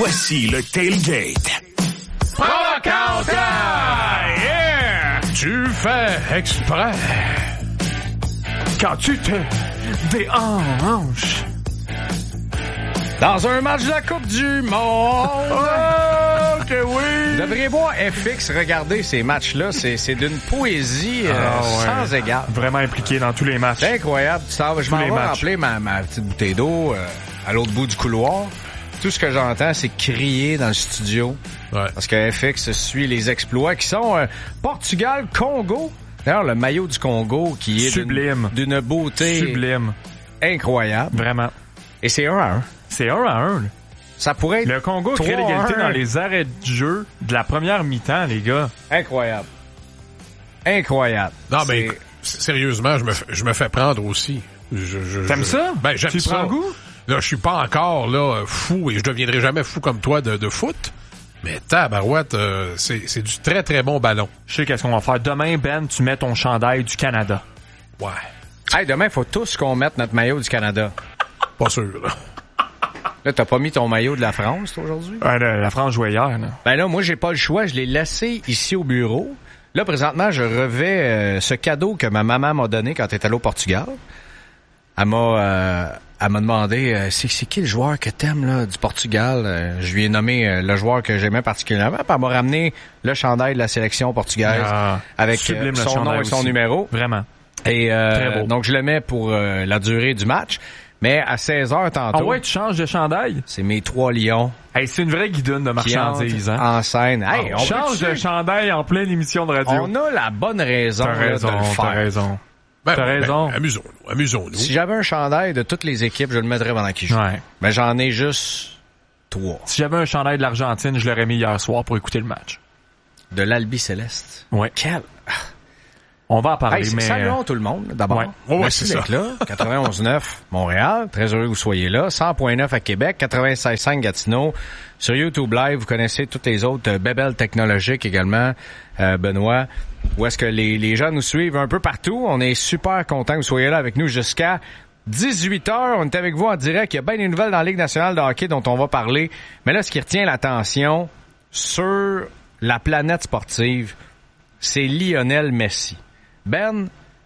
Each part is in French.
Voici le Tailgate. Provocante! Yeah! Tu fais exprès. Quand tu te déhanches. Dans un match de la Coupe du Monde. Oh, que oui! Vous devriez voir FX regarder ces matchs-là. C'est d'une poésie sans égard. Vraiment impliqué dans tous les matchs. C'est incroyable. Je m'en vais remplir ma petite bouteille d'eau à l'autre bout du couloir. Tout ce que j'entends, c'est crier dans le studio. Ouais. Parce que FX suit les exploits qui sont Portugal-Congo. D'ailleurs, le maillot du Congo qui est sublime, d'une beauté sublime, incroyable. Vraiment. Et c'est 1-1. C'est 1-1. Ça pourrait être le Congo crée l'égalité dans les arrêts de jeu de la première mi-temps, les gars. Incroyable. Incroyable. Non, mais sérieusement, je me fais prendre aussi. T'aimes ça? Ben, j'aime ça. Tu prends goût? Là, je suis pas encore là fou et je deviendrai jamais fou comme toi de foot. Mais tabarouette, c'est du très très bon ballon. Je sais qu'est-ce qu'on va faire. Demain, Ben, tu mets ton chandail du Canada. Ouais. Hey, demain, il faut tous qu'on mette notre maillot du Canada. Pas sûr, là. Là, t'as pas mis ton maillot de la France, toi, aujourd'hui? Ouais, la France jouait hier, là. Ben là, moi, j'ai pas le choix. Je l'ai laissé ici au bureau. Là, présentement, je revais ce cadeau que ma maman m'a donné quand elle était allée au Portugal. Elle m'a demandé c'est qui le joueur que t'aimes là du Portugal. Je lui ai nommé le joueur que j'aimais particulièrement. Puis elle m'a ramené le chandail de la sélection portugaise avec son nom et son numéro. Vraiment. Et très beau. donc je le mets pour la durée du match. Mais à 16h tantôt. Ah ouais, tu changes de chandail? C'est mes 3 lions. Hey, c'est une vraie guidoune de marchandises, hein? En scène. Hey, on change de chandail en pleine émission de radio. On a la bonne raison, de le faire. T'as raison. Ben, t'as raison. Amusons-nous. Si j'avais un chandail de toutes les équipes, je le mettrais pendant qu'ils jouent. Ouais. Mais j'en ai juste 3. Si j'avais un chandail de l'Argentine, je l'aurais mis hier soir pour écouter le match. De l'Albi Céleste. Ouais. Quel... On va en parler, hey, mais... Saluons tout le monde, d'abord. Ouais. Merci d'être là. 91.9 Montréal. Très heureux que vous soyez là. 100.9 à Québec. 96.5 Gatineau. Sur YouTube Live, vous connaissez toutes les autres bébelles technologiques également, Benoît. Où est-ce que les gens nous suivent un peu partout. On est super contents que vous soyez là avec nous jusqu'à 18h. On est avec vous en direct. Il y a bien des nouvelles dans la Ligue nationale de hockey dont on va parler. Mais là, ce qui retient l'attention sur la planète sportive, c'est Lionel Messi. Ben,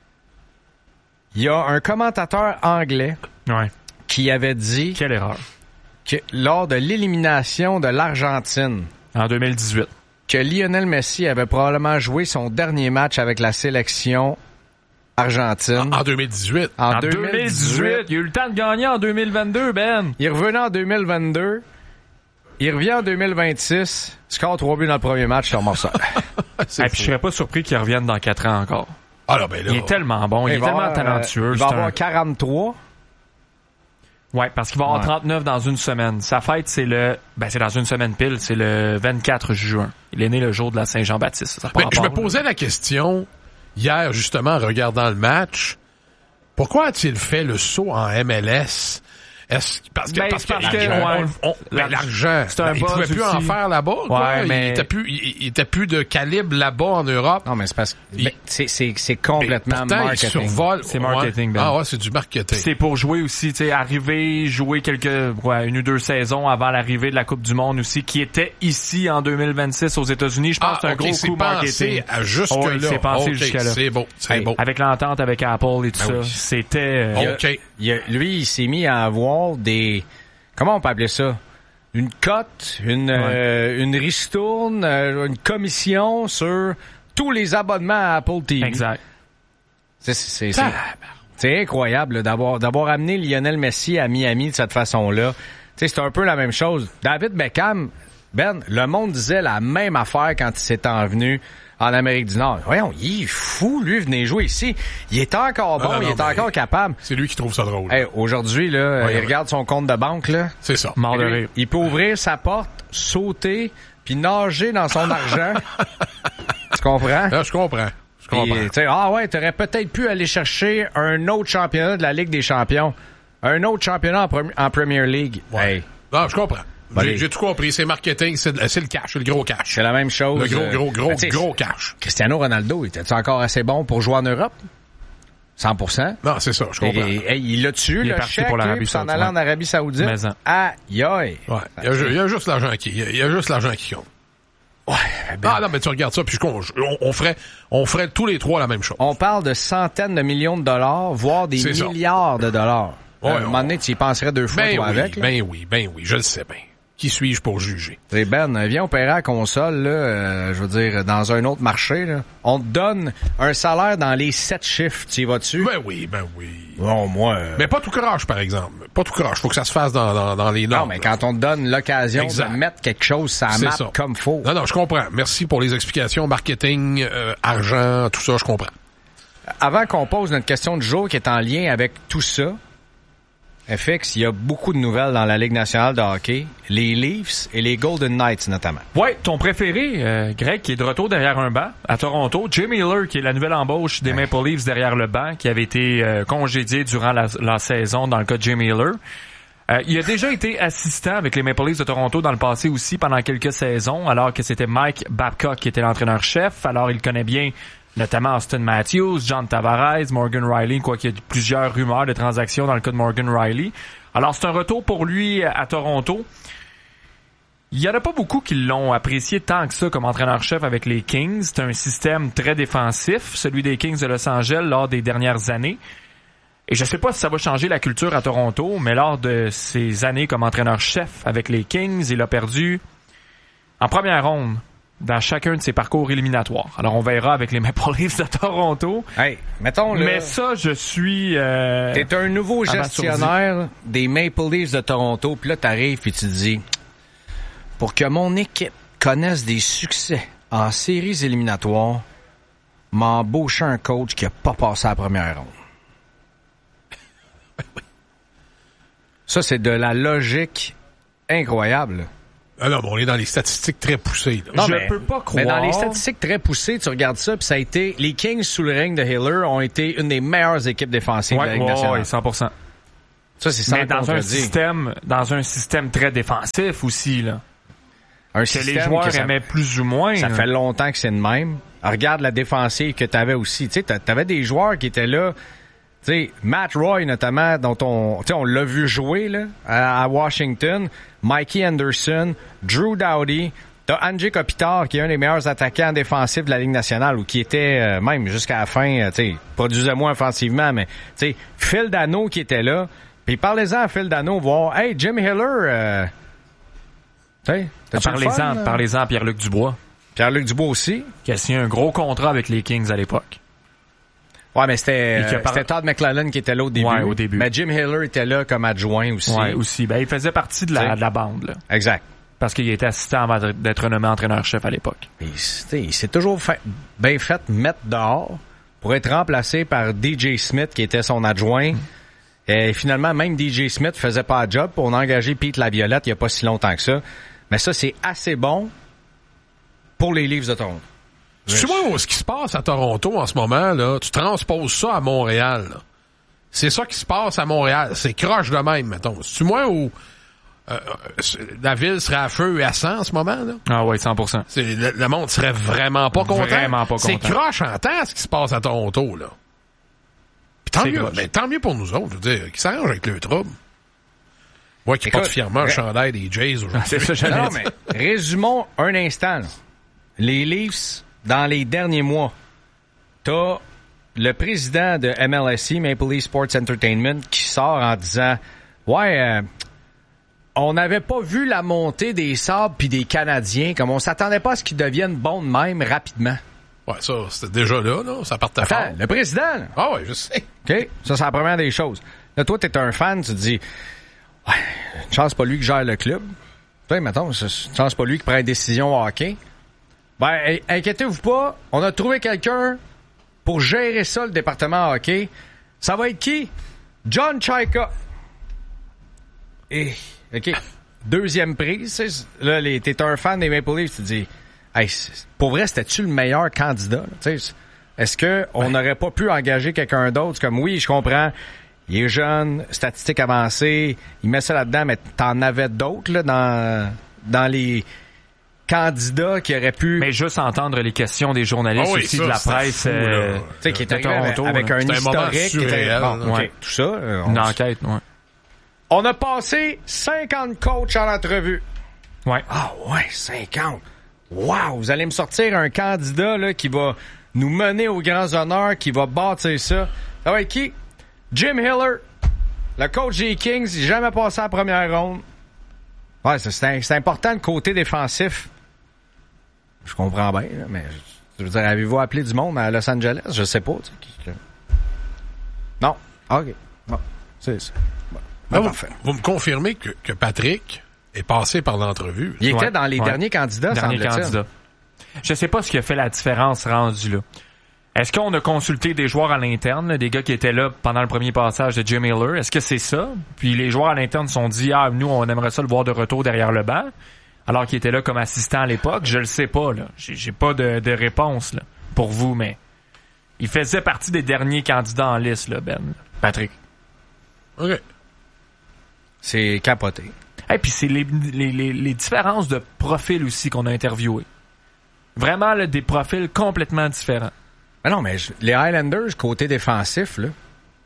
il y a un commentateur anglais qui avait dit... Quelle erreur. Que lors de l'élimination de l'Argentine... En 2018. Que Lionel Messi avait probablement joué son dernier match avec la sélection argentine. En 2018. En 2018. Il a eu le temps de gagner en 2022, Ben. Il revenait en 2022. Il revient en 2026. Score 3 buts dans le premier match sur Marseille. Et puis je serais pas surpris qu'il revienne dans 4 ans encore. Ah là, ben là. Il est tellement bon, il est tellement talentueux. Il va avoir 43. Ouais, parce qu'il va avoir 39 dans une semaine. Sa fête, c'est dans une semaine pile, c'est le 24 juin. Il est né le jour de la Saint-Jean-Baptiste. Je me posais la question hier, justement, en regardant le match. Pourquoi a-t-il fait le saut en MLS? Parce que l'argent, il pouvait plus en faire là-bas. Ouais, mais il était plus de calibre là-bas en Europe. Non, mais c'est parce que c'est complètement marketing. Survole, c'est marketing. Ben. Ah ouais, c'est du marketing. C'est pour jouer aussi, tu sais, arriver, jouer une ou deux saisons avant l'arrivée de la Coupe du Monde aussi, qui était ici en 2026 aux États-unis. Je pense que c'est un gros coup marketing. C'est pensé jusque-là. C'est beau, c'est beau. Avec l'entente avec Apple et tout ça, c'était. Lui, il s'est mis à avoir des... Comment on peut appeler ça? Une cote, une ristourne, une commission sur tous les abonnements à Apple TV. Exact. C'est incroyable là, d'avoir amené Lionel Messi à Miami de cette façon-là. C'est un peu la même chose. David Beckham, Ben, le monde disait la même affaire quand il s'est envenu en Amérique du Nord. Voyons, il est fou, lui, venez jouer ici. Il est encore bon, il est encore capable. C'est lui qui trouve ça drôle. Hey, aujourd'hui, là, il regarde son compte de banque, là. C'est ça. Mort de rire. Il peut ouvrir sa porte, sauter, puis nager dans son argent. Tu comprends? Là, je comprends. T'aurais peut-être pu aller chercher un autre championnat de la Ligue des champions. Un autre championnat en Premier League. Ouais. Non, je comprends. J'ai tout compris. C'est marketing, c'est le cash, c'est le gros cash. C'est la même chose. Le gros cash. Cristiano Ronaldo, était-tu encore assez bon pour jouer en Europe? 100%. Non, c'est ça, je comprends. Et il l'a tué, il le est parti chèque, pour l'Arabie s'en Saoudite. allant en Arabie Saoudite. Aïe, aïe. Ouais. Il y a juste l'argent qui compte. Ouais, Ah non, mais tu regardes ça, puis on ferait tous les trois la même chose. On parle de centaines de millions de dollars, voire des milliards de dollars. Ouais, à un moment donné, tu y penserais deux fois, toi, avec. Ben oui, je le sais bien. Qui suis-je pour juger? Ben, viens opérer à la console, là, je veux dire, dans un autre marché, là. On te donne un salaire dans les 7 chiffres, tu y vas-tu? Ben oui. Bon, moi... Mais pas tout croche, par exemple. Pas tout croche. Faut que ça se fasse dans les normes. Non, mais quand on te donne l'occasion de mettre quelque chose sur la map comme faut. Non, je comprends. Merci pour les explications. Marketing, argent, tout ça, je comprends. Avant qu'on pose notre question du jour qui est en lien avec tout ça, FX, il y a beaucoup de nouvelles dans la Ligue nationale de hockey. Les Leafs et les Golden Knights, notamment. Ouais, ton préféré, Greg, qui est de retour derrière un banc à Toronto. Jimmy Miller, qui est la nouvelle embauche des Maple Leafs derrière le banc, qui avait été congédié durant la saison dans le cas de Jimmy Miller. Il a déjà été assistant avec les Maple Leafs de Toronto dans le passé aussi pendant quelques saisons, alors que c'était Mike Babcock qui était l'entraîneur-chef. Alors, il connaît bien notamment Austin Matthews, John Tavares, Morgan Riley, quoi qu'il y ait plusieurs rumeurs de transactions dans le cas de Morgan Riley. Alors, c'est un retour pour lui à Toronto. Il y en a pas beaucoup qui l'ont apprécié tant que ça comme entraîneur-chef avec les Kings. C'est un système très défensif, celui des Kings de Los Angeles lors des dernières années. Et je sais pas si ça va changer la culture à Toronto, mais lors de ses années comme entraîneur-chef avec les Kings, il a perdu en première ronde dans chacun de ses parcours éliminatoires. Alors, on verra avec les Maple Leafs de Toronto. Hey, mettons là. Mais ça, je suis... t'es un nouveau gestionnaire des Maple Leafs de Toronto, puis là, t'arrives et tu te dis, pour que mon équipe connaisse des succès en séries éliminatoires, m'embaucher un coach qui a pas passé à la première ronde. Ça, c'est de la logique incroyable. Ah non, mais on est dans les statistiques très poussées. Là. Non, je peux pas croire. Mais dans les statistiques très poussées, tu regardes ça, puis ça a été... Les Kings, sous le règne de Hiller, ont été une des meilleures équipes défensives de la Ligue nationale. Oui, 100%. Ça, c'est sans mais dans un système très défensif aussi, là. Que les joueurs aimaient plus ou moins. Ça là. fait longtemps que c'est de même. Alors, regarde la défensive que t'avais aussi. Tu sais, t'avais des joueurs qui étaient là... Tu sais, Matt Roy, notamment, dont on l'a vu jouer là, à Washington, Mikey Anderson, Drew Doughty, t'as Andrzej Kopitar, qui est un des meilleurs attaquants défensifs de la Ligue nationale, ou qui était, même jusqu'à la fin, tu sais, produisait moins offensivement, mais, tu sais, Phil Dano qui était là, puis parlez-en à Phil Dano, voir, hey, Jim Hiller, tu sais, parlez-en à Pierre-Luc Dubois. Pierre-Luc Dubois aussi. Qui a signé un gros contrat avec les Kings à l'époque. Ouais, mais c'était Todd McLellan qui était là au début. Ouais, au début. Mais Jim Hiller était là comme adjoint aussi. Ouais, aussi. Ben, il faisait partie de la bande, là. Exact. Parce qu'il était assistant avant d'être nommé entraîneur-chef à l'époque. Il s'est toujours bien fait mettre dehors pour être remplacé par DJ Smith, qui était son adjoint. Et finalement, même DJ Smith faisait pas le job. On a engagé Pete Laviolette il y a pas si longtemps que ça. Mais ça, c'est assez bon pour les Leafs de Toronto. Tu vois ce qui se passe à Toronto en ce moment, là, tu transposes ça à Montréal. Là. C'est ça qui se passe à Montréal. C'est croche de même, mettons. C'est-tu moi où la ville serait à feu et à sang en ce moment? Là? Ah oui, 100%. Le monde serait vraiment pas content. Vraiment pas content. C'est croche en temps ce qui se passe à Toronto. Là. Puis tant mieux pour nous autres, je veux dire, qui s'arrangent avec le trouble. Moi qui porte fièrement le chandail des Jays aujourd'hui. C'est ça, non, mais résumons un instant. Là. Les Leafs... Dans les derniers mois, t'as le président de MLSE, Maple Leaf Sports Entertainment, qui sort en disant « Ouais, on n'avait pas vu la montée des Sabres puis des Canadiens, comme on s'attendait pas à ce qu'ils deviennent bons de même rapidement. » Ouais, ça, c'était déjà là, ça partait fort. Attends, le président, là. Ah ouais, je sais. OK? Ça, c'est la première des choses. Là, toi, t'es un fan, tu te dis « Ouais, une chance pas lui qui gère le club. » Tu sais, mettons, une chance pas lui qui prend une décision au hockey. Ben, inquiétez-vous pas, on a trouvé quelqu'un pour gérer ça, le département hockey. Ça va être qui? John Chaika. Et, OK, deuxième prise. Là, t'es un fan des Maple Leafs, tu te dis, hey, pour vrai, c'était-tu le meilleur candidat? Est-ce qu'on n'aurait pas pu engager quelqu'un d'autre? Comme, oui, je comprends, il est jeune, statistique avancée, il met ça là-dedans, mais t'en avais d'autres là, dans les candidat qui aurait pu... Mais juste entendre les questions des journalistes aussi, ça, de la presse. fou, tu sais, qui est de arrivé Toronto, avec un C'était un moment historique. surréel, Bon, ouais. tout ça. Une enquête, ouais. On a passé 50 coachs en entrevue. Ouais. Ah ouais, 50. Wow, vous allez me sortir un candidat là qui va nous mener aux grands honneurs, qui va bâtir ça. Ça va être qui? Jim Hiller, le coach des Kings, il n'a jamais passé à la première ronde. Ouais, c'est important le côté défensif. Je comprends bien, là, mais je veux dire, avez-vous appelé du monde à Los Angeles? Je sais pas. Non. OK. Bon, c'est ça. Bon, parfait. Vous me confirmez que Patrick est passé par l'entrevue. Il était Ouais, dans les ouais. derniers candidats, Dernier semble-t-il. candidat. Je sais pas ce qui a fait la différence rendu là. Est-ce qu'on a consulté des joueurs à l'interne, là, des gars qui étaient là pendant le premier passage de Jim Hiller? Est-ce que c'est ça? Puis les joueurs à l'interne se sont dit, nous, on aimerait ça le voir de retour derrière le banc, alors qu'il était là comme assistant à l'époque. Je le sais pas, là. J'ai pas de réponse, là, pour vous, mais il faisait partie des derniers candidats en liste, là, Ben. Patrick. OK. C'est capoté. Et puis c'est les différences de profil aussi qu'on a interviewé. Vraiment, là, des profils complètement différents. Mais non, mais les Highlanders, côté défensif, là,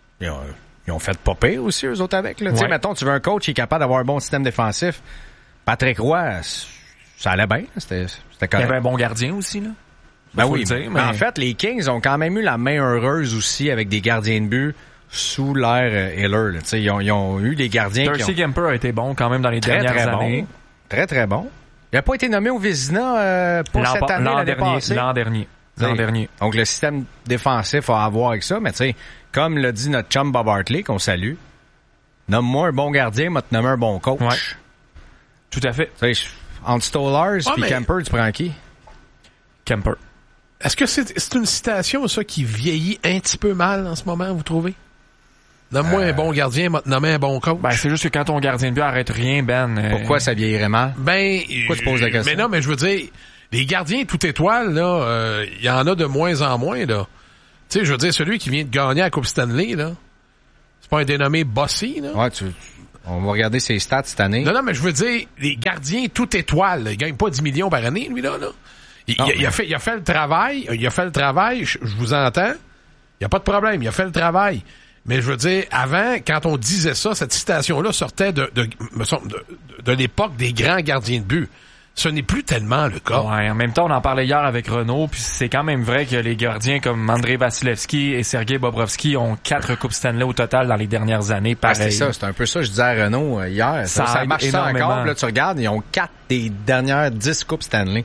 ils ont fait pas pire aussi, eux autres, avec. Là. Tu sais, mettons, tu veux un coach qui est capable d'avoir un bon système défensif. Patrick Roy, ça allait bien. C'était Il y correct. avait un bon gardien aussi, là. Ben Faut oui, le dire, mais mais- en fait, les Kings ont quand même eu la main heureuse aussi avec des gardiens de but sous l'ère Hiller. Là. Tu sais, ils ont eu des gardiens Darcy qui ont... Kemper a été bon quand même dans les Très, dernières très années. bon. Très, très bon. Il n'a pas été nommé au Vézina pour cette année, l'année passée. L'an dernier. Donc, le système défensif a à voir avec ça. Mais tu sais, comme l'a dit notre chum Bob Hartley, qu'on salue, nomme-moi un bon gardien, moi te nommer un bon coach. Ouais. Tout à fait. Tu sais, entre Stolarz et mais- Kemper, tu prends qui? Kemper. Est-ce que c'est une citation, ça, qui vieillit un petit peu mal en ce moment, vous trouvez? Nomme-moi un bon gardien, m'a nommé un bon coach. Ben, c'est juste que quand ton gardien de but arrête rien, Ben. Pourquoi ça vieillirait mal? Pourquoi tu poses la question? Mais non, mais je veux dire, les gardiens tout étoile, là, il y en a de moins en moins, là. Tu sais, je veux dire, celui qui vient de gagner la Coupe Stanley, là, c'est pas un dénommé Bossy, là? Ouais, on va regarder ses stats cette année. Non, mais je veux dire, les gardiens tout étoile, là, il gagne pas 10 millions par année, lui, là. Il a fait le travail, je vous entends. Il y a pas de problème, il a fait le travail. Mais je veux dire, avant, quand on disait ça, cette citation-là sortait de l'époque des grands gardiens de but. Ce n'est plus tellement le cas. Ouais, en même temps, on en parlait hier avec Renaud, puis c'est quand même vrai que les gardiens comme Andrei Vasilevski et Sergei Bobrovski ont 4 Coupes Stanley au total dans les dernières années. Ah, Pareil. c'est un peu ça, je disais à Renaud hier. Ça aide marche ça énormément. encore, là, tu regardes, ils ont 4 des dernières 10 Coupes Stanley.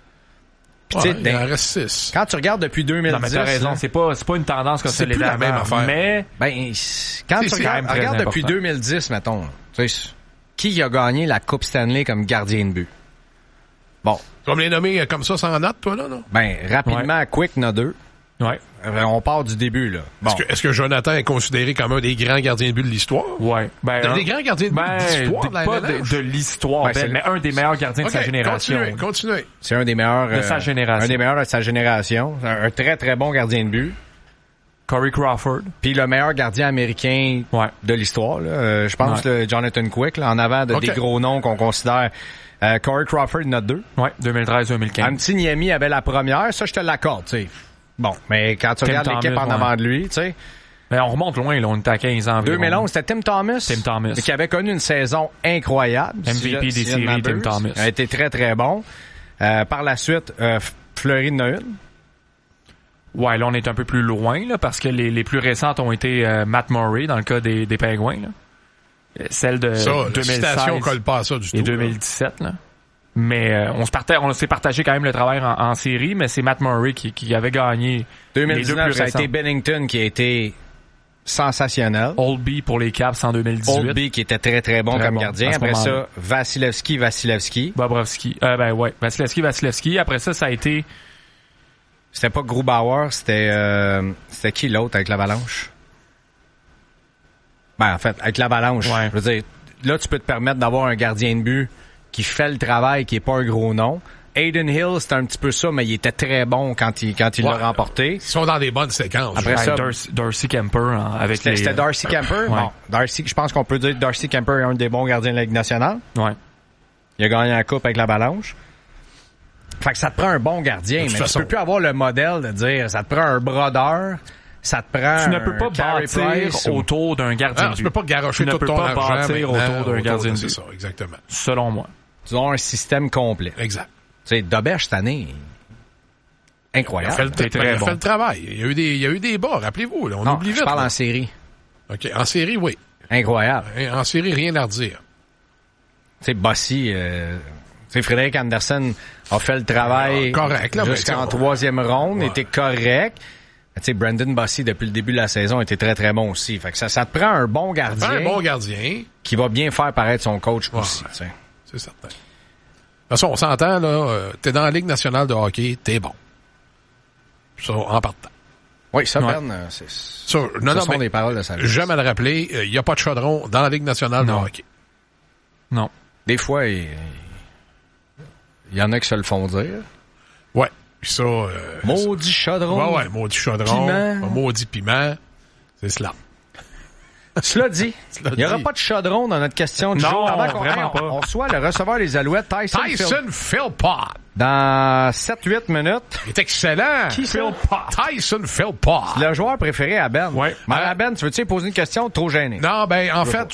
Puis, Ouais, tu il en sais, reste 6. quand tu regardes depuis 2010... Non, mais t'as raison, là, c'est pas une tendance que C'est ça l'est plus la même avant, affaire. mais quand C'est tu quand regardes, même très regarde depuis important. 2010, mettons, là, tu sais, qui a gagné la Coupe Stanley comme gardien de but? Bon, Tu vas me les nommer comme ça sans note, toi, là, non? rapidement, Quick, n'a 2. ouais. On part du début, là. Bon. Est-ce que Jonathan est considéré comme un des grands gardiens de but de l'histoire? Ouais. Ben, Des grands gardiens de but de l'histoire de la pas LNH? de l'histoire, Ouais, Ben, c'est mais un des meilleurs gardiens de sa OK, génération. continuez. C'est un des meilleurs... De sa génération. Un des meilleurs de sa génération. Un très, très bon gardien de but. Corey Crawford. Puis le meilleur gardien américain Ouais. de l'histoire. Là. Je pense le Jonathan Quick, là, en avant de OK. des gros noms qu'on considère. Corey Crawford, notre 2. Ouais, 2013-2015. Amti Niemi avait la première. Ça, je te l'accorde. Tu sais. Bon, mais quand tu Tim regardes l'équipe Thomas, en avant de lui, tu sais, Mais on remonte loin, là. On était à 15 ans environ. 2011, c'était Tim Thomas. Tim Thomas. Qui avait connu une saison incroyable. MVP des je ne séries, m'abuse. Tim Thomas. Il a été très, très bon. Par la suite, Fleury de une. Ouais, là, on est un peu plus loin, là, parce que les plus récentes ont été Matt Murray, dans le cas des Pingouins, là. Celle de Ça, la 2016 citation colle pas à ça du tout. et là. 2017, là. Mais on s'est partagé quand même le travail en série, mais c'est Matt Murray qui avait gagné les deux 2019, plus ça a récents. été Bennington qui a été sensationnel. Oldby pour les Caps en 2018. Oldby qui était très très bon Très comme bon, gardien. à ce Après moment-là. ça, Vasilevski. Bobrovski. Ben ouais. Vasilevski. Après ça a été... C'était pas Grubauer, c'était qui l'autre avec l'Avalanche? Ben en fait, avec l'Avalanche. Ouais. Je veux dire, là tu peux te permettre d'avoir un gardien de but qui fait le travail, qui est pas un gros nom. Aiden Hill, c'était un petit peu ça, mais il était très bon quand il l'a Ouais. remporté. Ils sont dans des bonnes séquences. Après Ouais, ça, Darcy Kemper avec C'était Darcy Kemper. Ouais. Bon, Darcy, je pense qu'on peut dire que Darcy Kemper est un des bons gardiens de la Ligue nationale. Ouais. Il a gagné la coupe avec l'Avalanche. Fait que ça te prend un bon gardien, mais tu peux plus avoir le modèle de dire ça te prend un brodeur, ça te prend tu ne peux pas bâtir autour d'un gardien de but. Tu peux pas garocher tout ton argent. Tu ne peux pas bâtir autour d'un gardien de but. C'est ça, exactement. Selon moi. Tu as un système complet. Exact. Tu sais, Doberge cette année, incroyable. Il a fait le travail. Il y a eu des bas, rappelez-vous. Là, on oublie vite. Je parle là. en série. OK, en série, oui. Incroyable. En série, rien à redire. Tu sais, Bossy, Frédéric Anderson a fait le travail correct, là, jusqu'en troisième ronde, était correct. Tu sais, Brandon Bossy, depuis le début de la saison, était très, très bon aussi. Fait que ça te prend un bon gardien. Qui va bien faire paraître son coach aussi. T'sais. C'est certain. De toute façon, on s'entend, là, t'es dans la Ligue nationale de hockey, t'es bon. Ça, en partant. Oui, ça, Ben, c'est... Ce sont des paroles de sa vie. J'aime à le rappeler, il n'y a pas de chaudron dans la Ligue nationale de hockey. Non. Des fois, il y en a qui se le font dire. Ouais. Puis ça... maudit chaudron. Ouais, maudit chaudron. Piment. Maudit piment. C'est cela. Cela dit, il n'y aura pas de chaudron dans notre question du jour. Vraiment pas. On reçoit le receveur des Alouettes, Tyson Philpott. Dans 7-8 minutes. Il est excellent. Tyson Philpott. Le joueur préféré à Ben. Ouais. Mais à Ben, tu veux-tu poser une question trop gênée? Non, ben, en fait,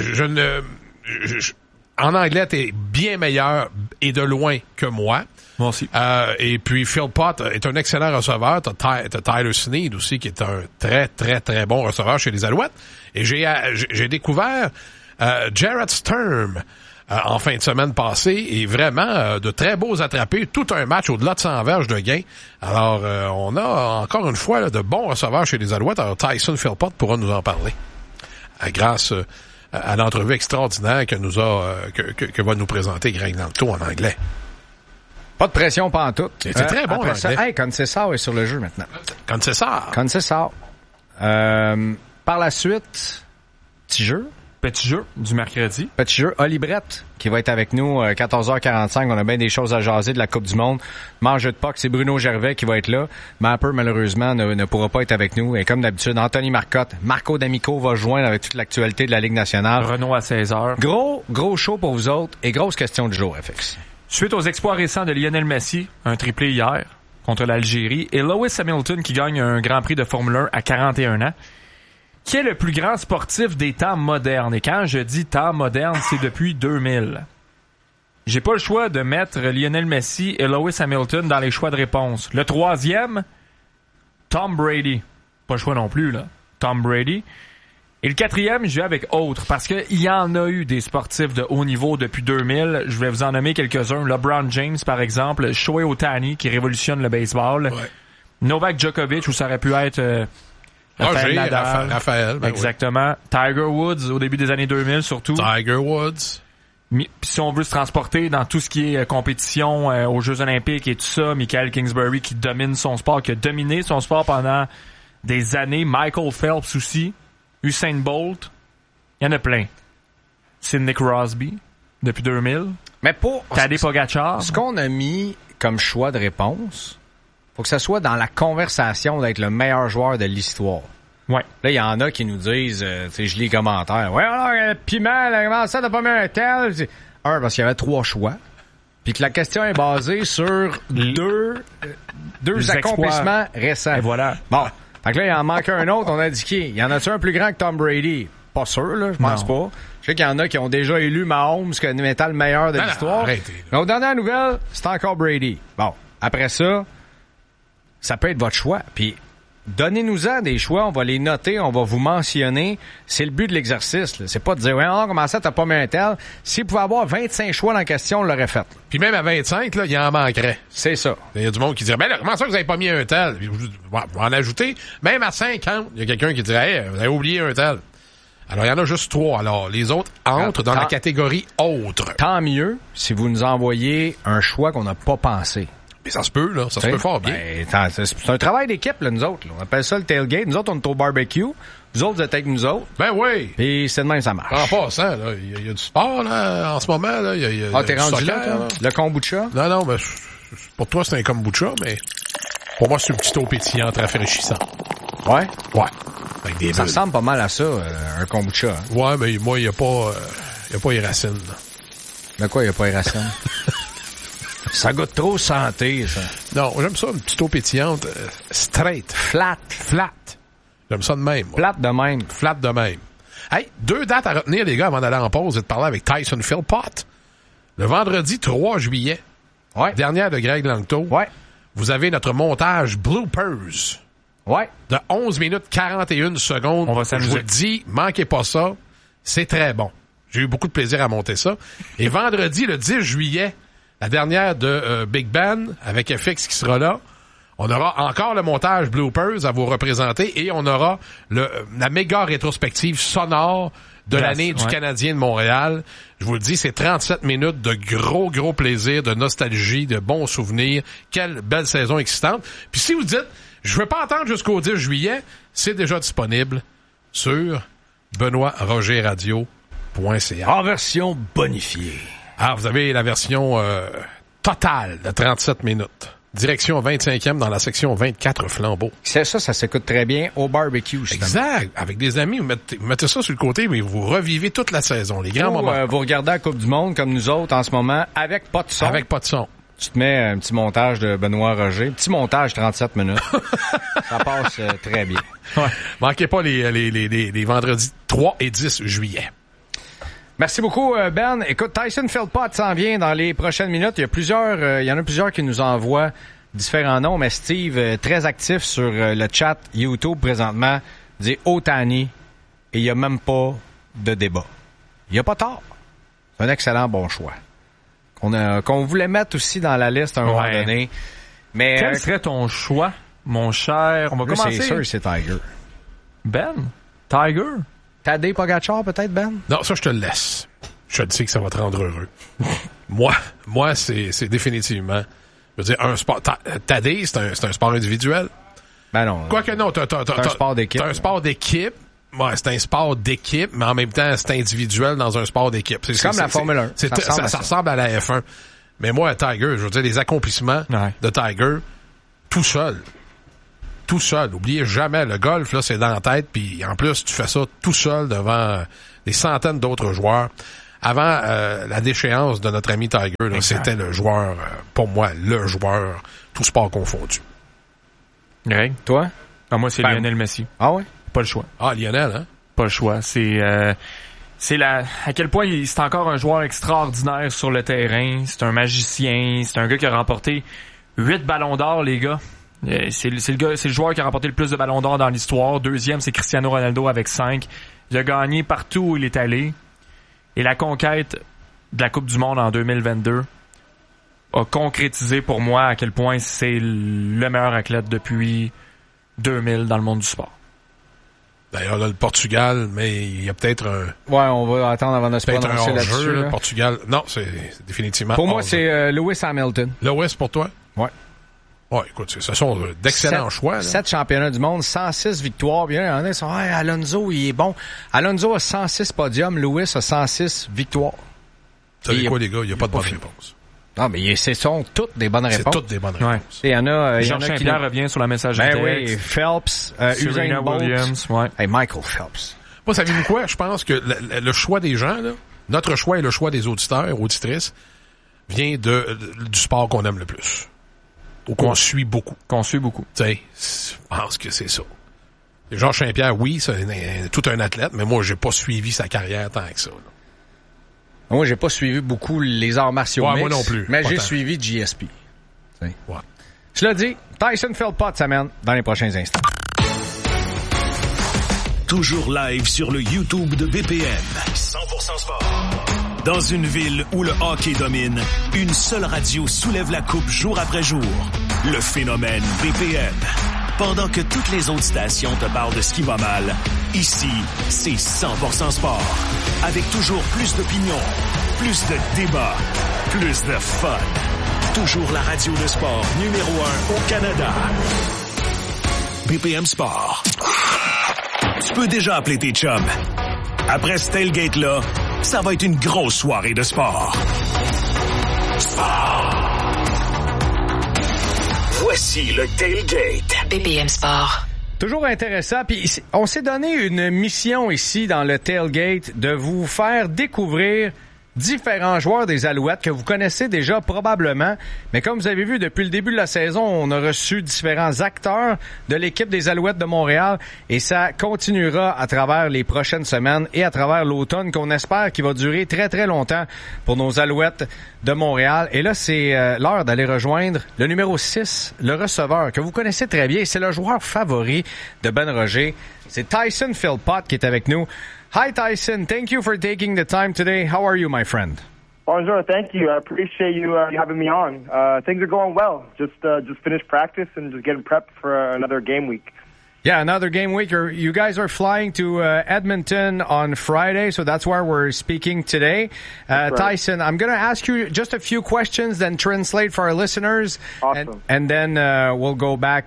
en anglais, t'es bien meilleur et de loin que moi. Moi aussi. Et puis, Philpott est un excellent receveur. T'as Tyler Sneed aussi, qui est un très, très, très bon receveur chez les Alouettes. Et j'ai découvert Jarrett Sturm en fin de semaine passée et vraiment de très beaux attrapés. Tout un match au-delà de 100 verges de gain. Alors, on a encore une fois là, de bons receveurs chez les Alouettes. Alors, Tyson Philpott pourra nous en parler. Grâce à l'entrevue extraordinaire que va nous présenter Greg Danto en anglais. Pas de pression pantoute. C'est très bon, après ça. Hey, Concessao est sur le jeu maintenant. Concessao. Par la suite, petit jeu du mercredi. Petit jeu. Oli Brett, qui va être avec nous 14h45. On a bien des choses à jaser de la Coupe du Monde. Mange de POC, c'est Bruno Gervais qui va être là. Mapper, malheureusement, ne pourra pas être avec nous. Et comme d'habitude, Anthony Marcotte, Marco D'Amico va joindre avec toute l'actualité de la Ligue nationale. Renaud à 16h. Gros show pour vous autres et grosse question du jour, FX. Suite aux exploits récents de Lionel Messi, un triplé hier contre l'Algérie, et Lewis Hamilton qui gagne un Grand Prix de Formule 1 à 41 ans, qui est le plus grand sportif des temps modernes. Et quand je dis temps moderne, c'est depuis 2000. J'ai pas le choix de mettre Lionel Messi et Lewis Hamilton dans les choix de réponse. Le troisième, Tom Brady. Pas le choix non plus, là. Tom Brady. Et le quatrième, je vais avec autre, parce qu'il y en a eu des sportifs de haut niveau depuis 2000. Je vais vous en nommer quelques-uns. LeBron James, par exemple. Shohei Ohtani, qui révolutionne le baseball. Ouais. Novak Djokovic, où ça aurait pu être... Raphaël. Exactement. Oui. Tiger Woods, au début des années 2000, surtout. Tiger Woods. Puis si on veut se transporter dans tout ce qui est compétition aux Jeux Olympiques et tout ça, Michael Kingsbury qui domine son sport, qui a dominé son sport pendant des années. Michael Phelps aussi. Usain Bolt, il y en a plein. Sidney Crosby, depuis 2000. Mais pour Tadej Pogacar. Ce qu'on a mis comme choix de réponse, faut que ça soit dans la conversation d'être le meilleur joueur de l'histoire. Ouais. Là, il y en a qui nous disent, tu sais, je lis les commentaires. Ouais, alors, le piment, comment ça, t'as pas mis un tel? Parce qu'il y avait 3 choix. Puis que la question est basée sur deux accomplissements récents. Et voilà. Bon. Fait que là, il en manque un autre, on a indiqué. Il y en a-tu un plus grand que Tom Brady? Pas sûr, là, je pense pas. Je sais qu'il y en a qui ont déjà élu Mahomes comme étant le meilleur de l'histoire. Mais aux dernières nouvelles, c'est encore Brady. Bon, après ça peut être votre choix. Puis, donnez-nous-en des choix, on va les noter, on va vous mentionner. C'est le but de l'exercice, là. C'est pas de dire, ouais, non, comment ça, t'as pas mis un tel. S'il pouvait avoir 25 choix dans la question, on l'aurait fait. Là. Puis même à 25, là, il en manquerait. C'est ça. Il y a du monde qui dirait, ben là, comment ça que vous avez pas mis un tel? Puis, vous en ajoutez. Même à 50, il y a quelqu'un qui dirait, hey, vous avez oublié un tel. Alors, il y en a juste 3. Alors, les autres entrent dans la catégorie autre. Tant mieux si vous nous envoyez un choix qu'on n'a pas pensé. Mais ça se peut, là. Ça se peut fort bien. Ben, c'est un travail d'équipe, là, nous autres. Là. On appelle ça le tailgate. Nous autres, on est au barbecue. Vous autres, vous êtes avec nous autres. Ben oui. Et c'est de même, ça marche. En passant, là, il y a du sport, là, en ce moment, là. T'es rendu là, le kombucha? Non, ben, pour toi, c'est un kombucha, mais pour moi, c'est un petit eau pétillante rafraîchissant. Ouais? Ouais. Avec des ça ressemble pas mal à ça, un kombucha. Hein? Ouais, mais moi, il y a pas les racines, là. De quoi, il y a pas les racines? Ça goûte trop santé, ça. Non, j'aime ça, une petite eau pétillante. Straight. Flat. J'aime ça de même. Moi. Flat de même. Flat de même. Hey, 2 dates à retenir, les gars, avant d'aller en pause et de parler avec Tyson Philpott. Le vendredi 3 juillet. Ouais. Dernière de Greg Langto. Ouais. Vous avez notre montage bloopers. Ouais. De 11 minutes 41 secondes. On va Je s'amuser. vous le dis, manquez pas ça. C'est très bon. J'ai eu beaucoup de plaisir à monter ça. Et vendredi, le 10 juillet, la dernière de Big Ben, avec FX qui sera là. On aura encore le montage bloopers à vous représenter et on aura la méga rétrospective sonore de l'année du Canadien de Montréal. Je vous le dis, c'est 37 minutes de gros plaisir, de nostalgie, de bons souvenirs. Quelle belle saison excitante. Puis si vous dites, je veux pas attendre jusqu'au 10 juillet, c'est déjà disponible sur BenoîtRogerRadio.ca. En version bonifiée. Ah, vous avez la version totale de 37 minutes. Direction 25e dans la section 24 flambeaux. Ça s'écoute très bien au barbecue, justement. Exact. Avec des amis, vous mettez ça sur le côté, mais vous revivez toute la saison, les grands moments. Vous regardez la Coupe du Monde, comme nous autres, en ce moment, avec pas de son. Avec pas de son. Tu te mets un petit montage de Benoît Roger. Petit montage, 37 minutes. Ça passe très bien. Ouais. Manquez pas les vendredis 3 et 10 juillet. Merci beaucoup, Ben. Écoute, Tyson Philpott s'en vient dans les prochaines minutes. Il y en a plusieurs qui nous envoient différents noms, mais Steve, très actif sur le chat YouTube présentement, dit Ohtani et il n'y a même pas de débat. Il n'y a pas tort. C'est un excellent bon choix. Qu'on voulait mettre aussi dans la liste à un moment donné. Mais quel serait ton choix, mon cher? On va commencer. C'est sûr, c'est Tiger. Ben? Tiger? Tadej Pogacar, peut-être, Ben? Non, ça, je te le laisse. Je te sais que ça va te rendre heureux. moi, c'est définitivement... Je veux dire, un sport... Tadej, c'est un sport individuel. Ben non. Quoique non, t'as un sport d'équipe. T'as un sport d'équipe. Ouais, c'est un sport d'équipe, mais en même temps, c'est individuel dans un sport d'équipe. C'est comme la Formule 1. Ça ressemble à la F1. Mais moi, Tiger, je veux dire, les accomplissements de Tiger, tout seul. Tout seul. Oubliez jamais, le golf, là, c'est dans la tête, puis en plus, tu fais ça tout seul devant des centaines d'autres joueurs. Avant la déchéance de notre ami Tiger, là, c'était le joueur, pour moi, le joueur, tout sport confondu. Greg? Toi? Ah, moi, c'est Lionel Messi. Ah ouais? Pas le choix. Ah, Lionel, hein? Pas le choix. C'est à quel point c'est encore un joueur extraordinaire sur le terrain. C'est un magicien. C'est un gars qui a remporté 8 ballons d'or, les gars. C'est le joueur qui a remporté le plus de ballons d'or dans l'histoire. Deuxième, c'est Cristiano Ronaldo avec 5. Il a gagné partout où il est allé. Et la conquête de la Coupe du Monde en 2022 a concrétisé pour moi à quel point c'est le meilleur athlète depuis 2000 dans le monde du sport. D'ailleurs, là, le Portugal, mais il y a peut-être un... Ouais, on va attendre avant de se peut-être prononcer un hors-jeu, là-dessus. le Portugal. Non, c'est définitivement pour moi, hors-jeu. c'est Lewis Hamilton. Lewis pour toi? Ouais. Ouais, écoute, ce sont d'excellents choix. 7 championnats du monde, 106 victoires. Bien, il y en a qui sont, Alonso, il est bon. Alonso a 106 podiums, Lewis a 106 victoires. Vous savez quoi, les gars? Il n'y a pas de bonne réponse. Non, mais ce sont toutes des bonnes réponses. C'est toutes des bonnes réponses. Il y en a, Georges Saint-Pierre revient sur la messagerie texte. Ben oui, Phelps, Usain Bolt. Williams, ouais. Hey, Michael Phelps. Moi, savez-vous quoi? Je pense que le choix des gens, là, notre choix et le choix des auditeurs, auditrices, vient du sport qu'on aime le plus. Ou qu'on suit beaucoup. Qu'on suit beaucoup. Tu sais, je pense que c'est ça. Georges Saint-Pierre, oui, c'est tout un athlète, mais moi, j'ai pas suivi sa carrière tant que ça. Là. Moi, j'ai pas suivi beaucoup les arts martiaux mixtes, moi non plus. mais Pas j'ai tant. suivi GSP. Ouais. Je l'ai dit, Tyson Philpott s'amène dans les prochains instants. Toujours live sur le YouTube de BPM. 100% sport. Dans une ville où le hockey domine, une seule radio soulève la coupe jour après jour. Le phénomène BPM. Pendant que toutes les autres stations te parlent de ce qui va mal, ici, c'est 100% sport. Avec toujours plus d'opinions, plus de débats, plus de fun. Toujours la radio de sport numéro 1 au Canada. BPM Sport. Tu peux déjà appeler tes chums. Après ce tailgate-là, ça va être une grosse soirée de sport. Sport. Voici le tailgate. BPM Sport. Toujours intéressant. Puis on s'est donné une mission ici dans le tailgate de vous faire découvrir différents joueurs des Alouettes que vous connaissez déjà probablement. Mais comme vous avez vu, depuis le début de la saison, on a reçu différents acteurs de l'équipe des Alouettes de Montréal et ça continuera à travers les prochaines semaines et à travers l'automne qu'on espère qu'il va durer très, très longtemps pour nos Alouettes de Montréal. Et là, c'est l'heure d'aller rejoindre le numéro 6, le receveur, que vous connaissez très bien. C'est le joueur favori de Ben Roger. C'est Tyson Philpott qui est avec nous. Hi, Tyson. Thank you for taking the time today. How are you, my friend? Bonjour. Thank you. I appreciate you having me on. Things are going well. Just finished practice and just getting prepped for another game week. Yeah, another game week. You guys are flying to Edmonton on Friday, so that's why we're speaking today. Right. Tyson, I'm going to ask you just a few questions, then translate for our listeners, awesome. and then we'll go back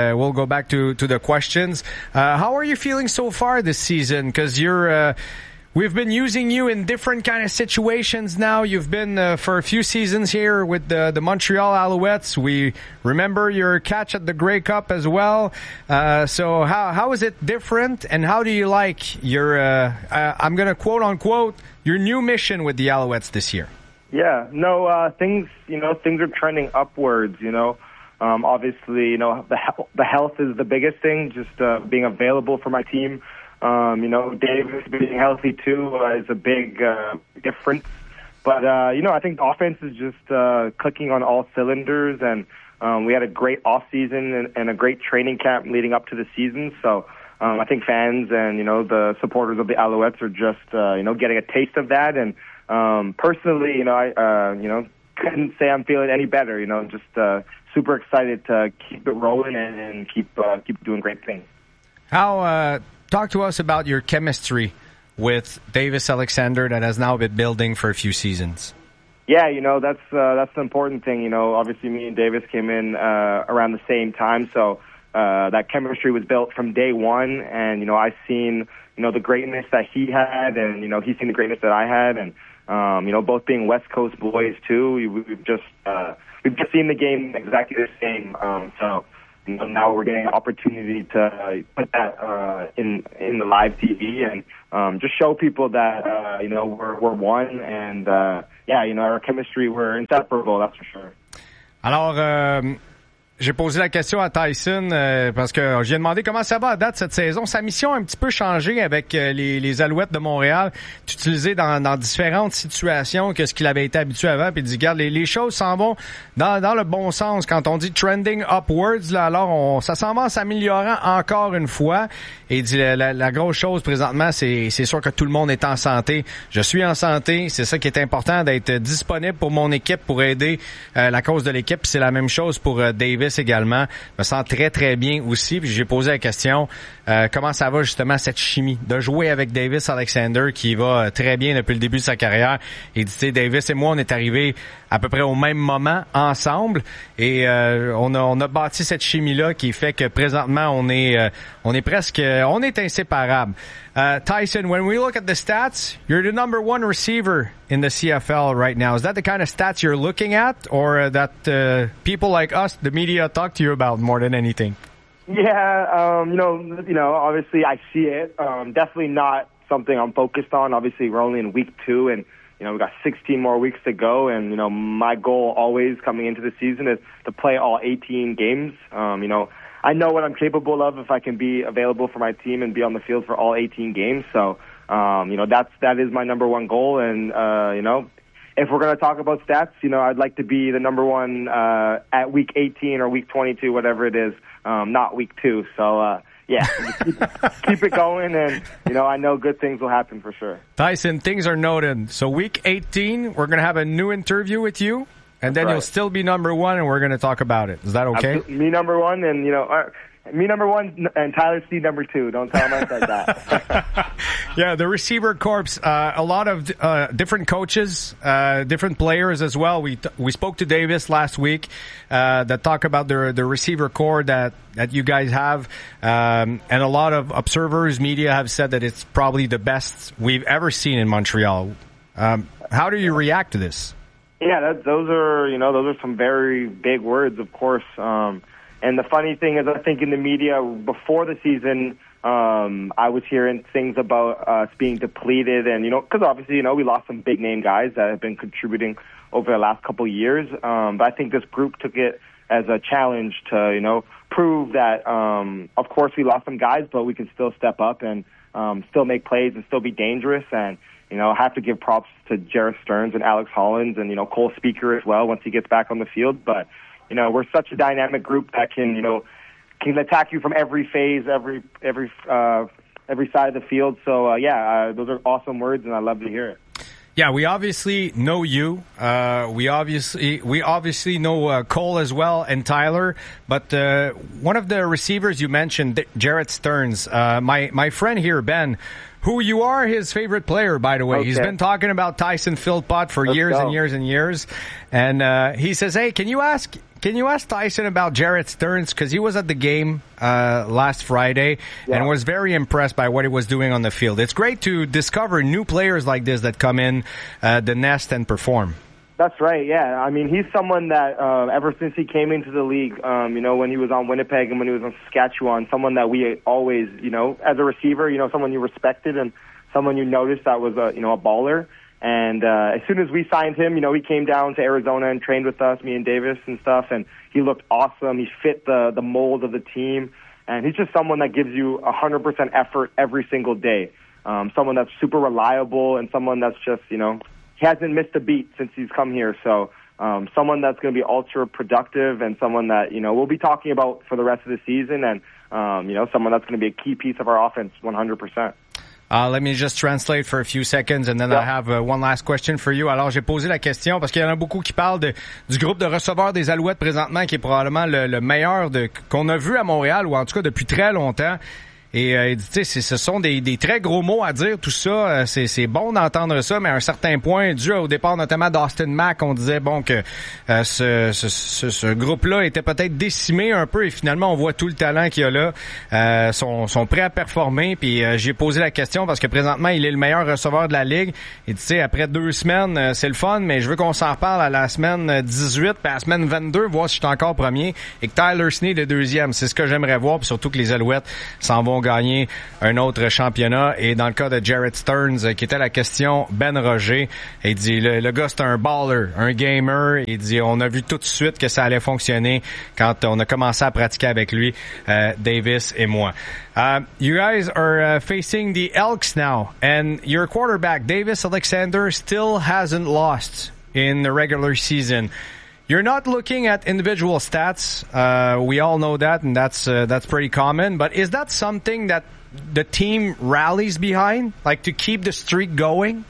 to the questions. How are you feeling so far this season? Because we've been using you in different kind of situations now. You've been for a few seasons here with the Montreal Alouettes. We remember your catch at the Grey Cup as well. So how is it different, and how do you like your, I'm going to quote unquote, your new mission with the Alouettes this year? Yeah, no, things are trending upwards, obviously, the health is the biggest thing, just being available for my team. Davis being healthy too is a big difference. But, I think the offense is just clicking on all cylinders, and we had a great off-season and a great training camp leading up to the season. So I think fans and, the supporters of the Alouettes are just, getting a taste of that. And personally, I couldn't say I'm feeling any better, just super excited to keep it rolling and keep doing great things. How talk to us about your chemistry with Davis Alexander that has now been building for a few seasons. Yeah, that's the important thing. Obviously me and Davis came in around the same time, so that chemistry was built from day one. And I've seen the greatness that he had, and he's seen the greatness that I had, and both being West Coast boys too. We've just seen the game exactly the same. So. Now we're getting an opportunity to put that in the live TV and just show people that we're one, and our chemistry, we're inseparable, that's for sure. Alors, j'ai posé la question à Tyson parce que j'ai demandé comment ça va à date cette saison. Sa mission a un petit peu changé avec les Alouettes de Montréal, utilisé dans différentes situations que ce qu'il avait été habitué avant. Puis il dit, regarde, les choses s'en vont dans le bon sens. Quand on dit trending upwards, là, alors ça s'en va en s'améliorant encore une fois. Et il dit, la grosse chose présentement, c'est sûr que tout le monde est en santé. Je suis en santé. C'est ça qui est important, d'être disponible pour mon équipe, pour aider la cause de l'équipe. Puis c'est la même chose pour Davis également. Je me sens très, très bien aussi. Puis j'ai posé la question, comment ça va justement cette chimie de jouer avec Davis Alexander qui va très bien depuis le début de sa carrière. Et tu sais, Davis et moi, on est arrivés à peu près au même moment ensemble et on a bâti cette chimie-là qui fait que présentement, on est inséparables. Tyson, when we look at the stats, you're the number one receiver in the CFL right now. Is that the kind of stats you're looking at, or that people like us, the media, talk to you about more than anything? Yeah, obviously I see it. Definitely not something I'm focused on. Obviously, we're only in week 2, and we've got 16 more weeks to go. And my goal always coming into the season is to play all 18 games. I know what I'm capable of if I can be available for my team and be on the field for all 18 games. So, that is my number one goal. And, if we're going to talk about stats, I'd like to be the number one, at week 18 or week 22, whatever it is, not week 2. So, keep it going. And, I know good things will happen for sure. Tyson, things are noted. So week 18, we're going to have a new interview with you. And then you'll still be number one, and we're going to talk about it. Is that okay? Me number one, and me number one, and Tyler C number 2. Don't tell him I said that. Yeah, the receiver corps. A lot of different coaches, different players as well. We spoke to Davis last week that talk about the receiver corps that you guys have, and a lot of observers, media have said that it's probably the best we've ever seen in Montreal. How do you react to this? Yeah, those are some very big words, of course. And the funny thing is, I think in the media before the season, I was hearing things about us being depleted, and because obviously we lost some big name guys that have been contributing over the last couple of years. But I think this group took it as a challenge to prove that of course we lost some guys, but we can still step up and still make plays and still be dangerous. And I have to give props to Jarrett Stearns and Alex Hollins and Cole Speaker as well once he gets back on the field. But we're such a dynamic group that can attack you from every phase, every side of the field. So those are awesome words, and I love to hear it. Yeah, we obviously know you. We obviously know Cole as well and Tyler. But one of the receivers you mentioned, Jarrett Stearns, my friend here, Ben, who you are his favorite player, by the way. Okay. He's been talking about Tyson Philpott for years and years and years. And he says, hey, can you ask Tyson about Jarrett Stearns? Because he was at the game last Friday and was very impressed by what he was doing on the field. It's great to discover new players like this that come in the nest and perform. That's right, yeah. I mean, he's someone that ever since he came into the league, when he was on Winnipeg and when he was on Saskatchewan, someone that we always, as a receiver, someone you respected and someone you noticed that was a baller. And as soon as we signed him, he came down to Arizona and trained with us, me and Davis and stuff, and he looked awesome. He fit the mold of the team, and he's just someone that gives you 100% effort every single day. Someone that's super reliable and someone that's just, he hasn't missed a beat since he's come here. So someone that's going to be ultra productive and someone that, we'll be talking about for the rest of the season and, someone that's going to be a key piece of our offense 100%. Let me just translate for a few seconds and then I have one last question for you. Alors, j'ai posé la question parce qu'il y en a beaucoup qui parlent du groupe de receveurs des Alouettes présentement qui est probablement le meilleur qu'on a vu à Montréal ou en tout cas depuis très longtemps. Et tu sais, ce sont des très gros mots à dire, tout ça. C'est bon d'entendre ça, mais à un certain point, dû au départ notamment d'Austin Mack, on disait que ce groupe-là était peut-être décimé un peu et finalement on voit tout le talent qu'il y a là. Sont prêts à performer. Puis j'ai posé la question parce que présentement il est le meilleur receveur de la ligue. Et tu sais, après 2 semaines, c'est le fun, mais je veux qu'on s'en reparle à la semaine 18, puis à la semaine 22, voir si je suis encore premier et que Tyler Snead est deuxième. C'est ce que j'aimerais voir, puis surtout que les Alouettes s'en vont gagner un autre championnat. Et dans le cas de Jarrett Stearns, qui était la question, Ben Roger, il dit le gars c'est un baller, un gamer. Il dit on a vu tout de suite que ça allait fonctionner quand on a commencé à pratiquer avec lui, Davis et moi. You guys are facing the Elks now, and your quarterback Davis Alexander still hasn't lost in the regular season. You're not looking at individual stats. We all know that, and that's pretty common. But is that something that the team rallies behind, like to keep the streak going?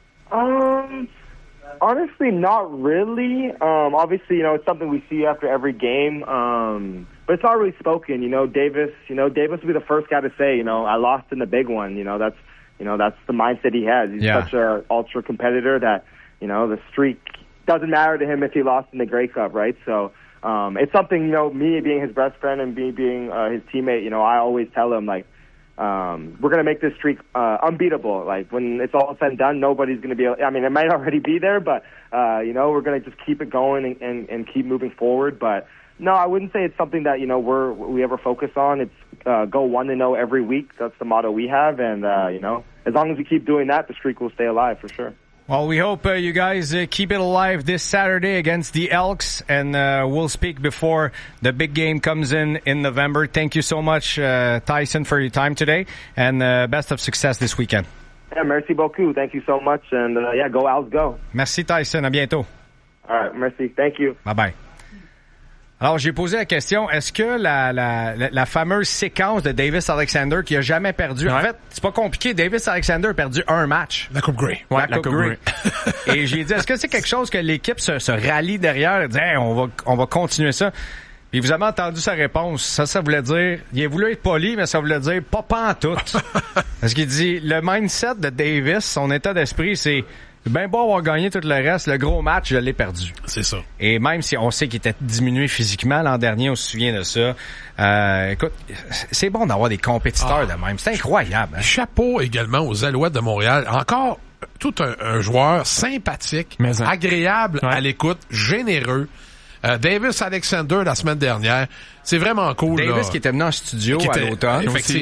Honestly, not really. Obviously, it's something we see after every game. But it's not really spoken. Davis will be the first guy to say, I lost in the big one. That's the mindset he has. He's such a ultra competitor that, the streak doesn't matter to him if he lost in the Grey Cup, right? So it's something, me being his best friend and me being his teammate, I always tell him, like, we're going to make this streak unbeatable. Like, when it's all said and done, nobody's going to be able, I mean, it might already be there, but, we're going to just keep it going and keep moving forward. But, no, I wouldn't say it's something that, we ever focus on. It's go 1-0 every week. That's the motto we have. And, as long as we keep doing that, the streak will stay alive for sure. Well, we hope you guys keep it alive this Saturday against the Elks, and we'll speak before the big game comes in November. Thank you so much, Tyson, for your time today, and best of success this weekend. Yeah, merci beaucoup. Thank you so much, and go Owls, go. Merci, Tyson. À bientôt. All right, merci. Thank you. Bye-bye. Alors, j'ai posé la question, est-ce que la fameuse séquence de Davis Alexander qui a jamais perdu, en fait, c'est pas compliqué, Davis Alexander a perdu un match. La Coupe Grey. Ouais, la Coupe Grey. Et j'ai dit, est-ce que c'est quelque chose que l'équipe se rallie derrière et dit, hey, on va continuer ça? Puis vous avez entendu sa réponse. Ça voulait dire, il a voulu être poli, mais ça voulait dire pas pantoute. Parce qu'il dit, le mindset de Davis, son état d'esprit, c'est, ben beau avoir gagné tout le reste, le gros match, je l'ai perdu. C'est ça. Et même si on sait qu'il était diminué physiquement l'an dernier, on se souvient de ça. Écoute, c'est bon d'avoir des compétiteurs de même. C'est incroyable. Hein? Chapeau également aux Alouettes de Montréal. Encore tout un joueur sympathique, agréable à l'écoute, généreux. Davis Alexander la semaine dernière, c'est vraiment cool. Davis là. Qui était venu en studio à l'automne. Effectivement.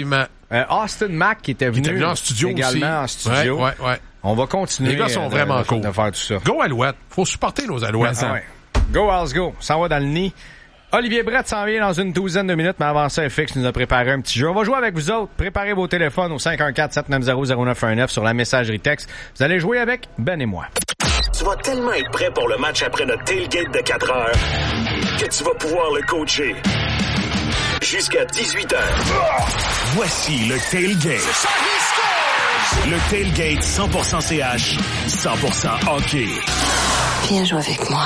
Austin Mack qui était venu en studio également aussi. en studio. Ouais. On va continuer. Les gars sont vraiment cool. De faire tout ça. Go Alouette. Faut supporter nos Alouettes. Ouais. Go Owls go. Ça va dans le nid. Olivier Brett s'en vient dans une douzaine de minutes, mais avant ça, FX nous a préparé un petit jeu. On va jouer avec vous autres. Préparez vos téléphones au 514-790-0919 sur la messagerie texte. Vous allez jouer avec Ben et moi. Tu vas tellement être prêt pour le match après notre tailgate de 4 heures que tu vas pouvoir le coacher jusqu'à 18 heures. Voici le tailgate. Le tailgate 100% CH, 100% hockey. Viens jouer avec moi.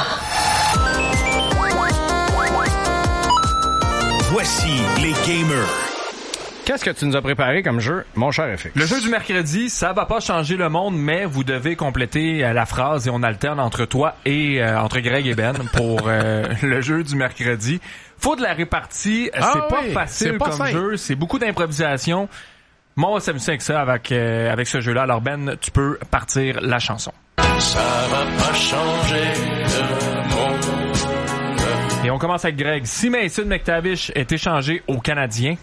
Voici les gamers. Qu'est-ce que tu nous as préparé comme jeu, mon cher FX? Le jeu du mercredi, ça va pas changer le monde, mais vous devez compléter la phrase et on alterne entre toi et entre Greg et Ben pour le jeu du mercredi. Faut de la répartie, c'est pas facile c'est pas comme simple. jeu, c'est beaucoup d'improvisation. Moi, on va s'amuser avec ça, avec ce jeu-là. Alors Ben, tu peux partir la chanson. Ça va pas changer le monde. Et on commence avec Greg. Si Mason McTavish est échangé aux Canadiens...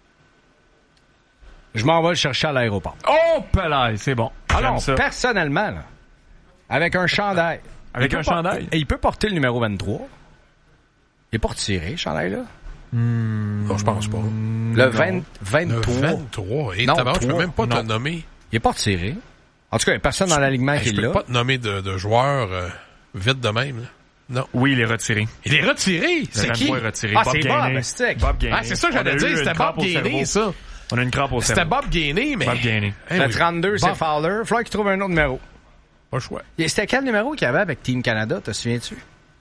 Je m'en vais le chercher à l'aéroport. Oh, Pelay, c'est bon. Alors, J'aime ça. personnellement, là, avec un chandail. Avec un chandail? Et il peut porter le numéro 23. Il est pas retiré, ce chandail-là. Non, je pense pas. Le 23. Le 23. Et Non, tabarnak, je peux 3. même pas te Non. nommer. Il est pas retiré. En tout cas, il y a personne dans l'alignement qui Je est peux là. pas te nommer de joueurs vite de même. Là. Non. Oui, il est retiré. Il est retiré. C'est Le qui? 23 est retiré. Ah, Bob c'est Gainey. Bob, stick. Bob Gainey. Ah, c'est ça que On a j'allais eu dire. une C'était crampe Bob au Gainey, cerveau. ça. On a une crampe au C'était cerveau. Bob Gainey, mais... Bob Gainey. Eh Le oui. 32, c'est Bob. Fowler. Il faudrait qu'il trouve un autre numéro. Pas le choix. Et c'était quel numéro qu'il y avait avec Team Canada, te souviens-tu?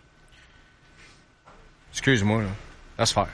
Excuse-moi, là. Laisse faire.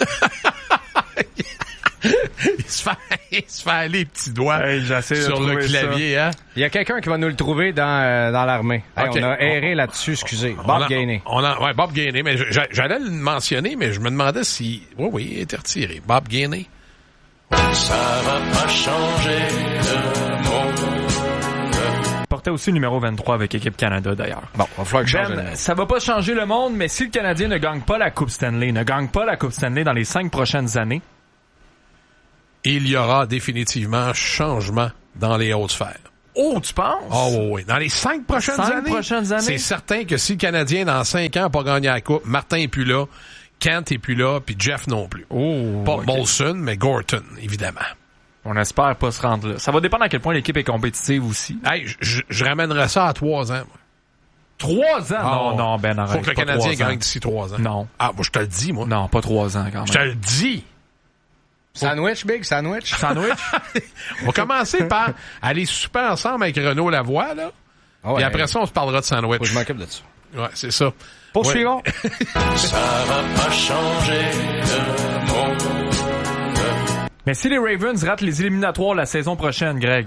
il se fait aller les petits doigts Hey, j'essaie de sur le trouver ça. clavier, hein? Il y a quelqu'un qui va nous le trouver dans l'armée. Hey, Ok. on a erré là-dessus, excusez. Bob Gainey. Ouais, Bob Gainey. Mais j'allais le mentionner, mais je me demandais si... Oui, il était retiré. Bob Gainey. Ça va pas changer le monde. Il portait aussi le numéro 23 avec Équipe Canada, d'ailleurs. Bon, il va falloir que je change de Ben, numéro. ça va pas changer le monde, mais si le Canadien ne gagne pas la Coupe Stanley, dans les 5 prochaines années, Il y aura définitivement changement dans les hautes sphères. oh, tu penses? Oh oui. Dans les 5 prochaines années. C'est certain que si le Canadien, dans 5 ans, n'a pas gagné la Coupe, Martin est plus là, Kent est plus là, puis Jeff non plus. Oh, Pas ok. Molson, mais Gorton, évidemment. On espère pas se rendre là. Ça va dépendre à quel point l'équipe est compétitive aussi. Hey, je ramènerais ça à 3 ans. Moi. 3 ans? Ah, non, Ben, arrête. Faut que le pas Canadien 3 ans. gagne d'ici 3 ans. Non. Ah, moi, je te le dis, moi. Non, pas 3 ans, quand même. Je te le dis. Sandwich, Big? Sandwich? Sandwich? On va commencer par aller souper ensemble avec Renaud Lavoie, là. Ah ouais, Et après ça, on se parlera de sandwich. faut que je m'occupe de ça. Ouais, c'est ça. Poursuivons. Ça va pas changer le monde. Mais si les Ravens ratent les éliminatoires la saison prochaine, Greg,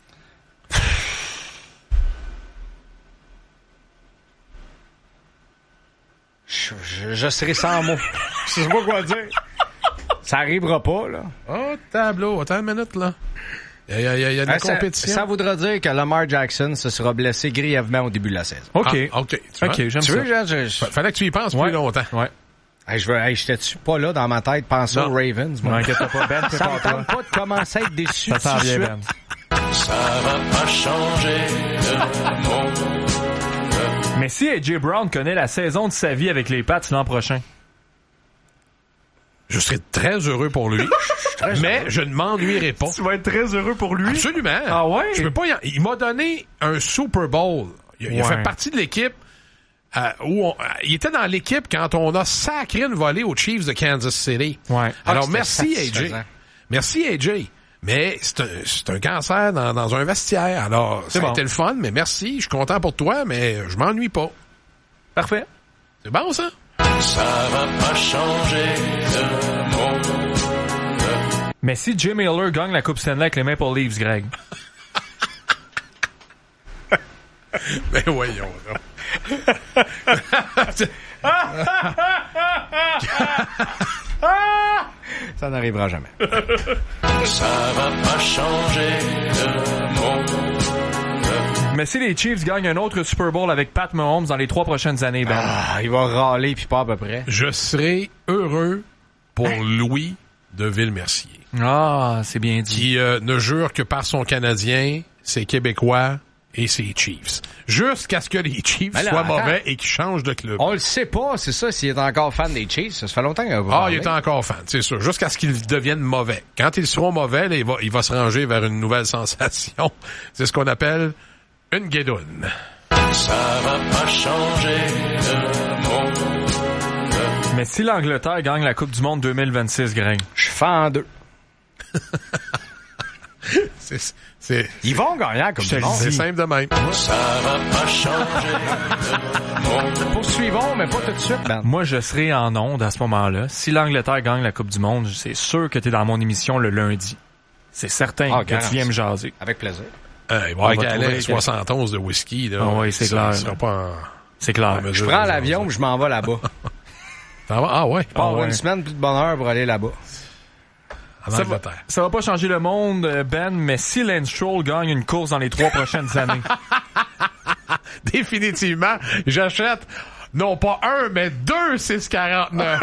Je serai sans mots. Je sais pas quoi dire. Ça arrivera pas, là. Oh, tableau. Attends une minute, là. Il y a de la compétition. Ça voudra dire que Lamar Jackson se sera blessé grièvement au début de la saison. OK. Ah, OK. Tu vois? OK, j'aime Tu ça. veux, Jean? Fallait que tu y penses Ouais. plus longtemps. Ouais. J'étais-tu pas là dans ma tête, penser Non. aux Ravens, Non, moi. inquiète pas, Ben, Ça me prépare-toi. tente pas de commencer à être déçu Ça s'en tout de vient, suite. Ben. Ça va pas changer le monde. Mais si AJ Brown connaît la saison de sa vie avec les Pats l'an prochain, Je serais très heureux pour lui. Mais je ne m'ennuierai pas. tu vas être très heureux pour lui. Absolument. Ah ouais? Je peux pas il m'a donné un Super Bowl. Il a Ouais. fait partie de l'équipe il était dans l'équipe quand on a sacré une volée aux Chiefs de Kansas City. Ouais. Alors c'était merci AJ. satisfaisant. Merci AJ. Mais c'est un cancer dans un vestiaire. Alors ça a bon. été le fun, mais merci. Je suis content pour toi, mais je m'ennuie pas. Parfait. C'est bon ça? Ça va pas changer le monde. Mais si Jim Miller gagne la Coupe Stanley avec les Maple Leafs, Greg, Mais voyons donc. Ça n'arrivera jamais. Ça va pas changer le monde. mais si les Chiefs gagnent un autre Super Bowl avec Pat Mahomes dans les 3 prochaines années, Ben, Ah, il va râler puis pas à peu près. Je serai heureux pour Louis de Villemercier. Ah, c'est bien dit. qui ne jure que par son Canadien, ses Québécois et ses Chiefs. Jusqu'à ce que les Chiefs soient mauvais et qu'ils changent de club. On le sait pas, c'est ça, s'il est encore fan des Chiefs. Ça fait longtemps qu'il a pas parlé. Il est encore fan, c'est sûr. Jusqu'à ce qu'ils deviennent mauvais. Quand ils seront mauvais, là, il va se ranger vers une nouvelle sensation. C'est ce qu'on appelle une guédoune. Ça va pas changer de monde. Mais si l'Angleterre gagne la Coupe du Monde 2026, Greg? Je suis fan d'eux. Ils vont gagner la Coupe du Monde. C'est simple de même. Ça va pas changer de monde. Poursuivons, mais pas tout de suite, Ben. Moi, je serai en onde à ce moment-là. Si l'Angleterre gagne la Coupe du Monde, c'est sûr que t'es dans mon émission le lundi. C'est certain que tu viens me jaser. Avec plaisir. Il va y avoir un galet 71 de whisky. Là. Oui, c'est clair. C'est clair. Je prends l'avion et je m'en vais là-bas. Ah ouais? Je pars une semaine plus de bonheur pour aller là-bas. Ça va pas changer le monde, Ben, mais si Lance Stroll gagne une course dans les 3 prochaines années. Définitivement, j'achète non pas un, mais 2 649.